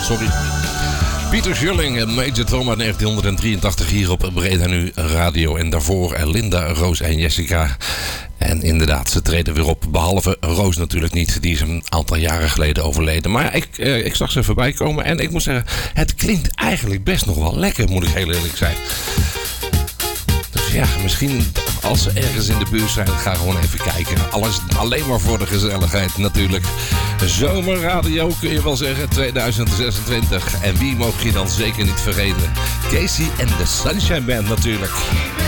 sorry. Pieter Schilling en Major Tom uit 1983 hier op Breda Nu Radio. En daarvoor Linda, Roos en Jessica. En inderdaad, ze treden weer op. Behalve Roos natuurlijk niet. Die is een aantal jaren geleden overleden. Maar ik zag ze voorbij komen. En ik moet zeggen, het klinkt eigenlijk best nog wel lekker, moet ik heel eerlijk zijn. Dus ja, misschien als ze ergens in de buurt zijn, ga gewoon even kijken. Alles alleen maar voor de gezelligheid natuurlijk. Zomerradio kun je wel zeggen, 2026. En wie mag je dan zeker niet vergeten? Casey en de Sunshine Band natuurlijk.